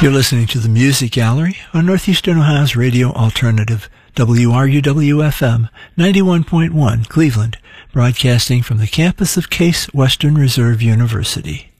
You're listening to the Music Gallery on Northeastern Ohio's Radio Alternative, WRUW-FM 91.1 Cleveland, broadcasting from the campus of Case Western Reserve University.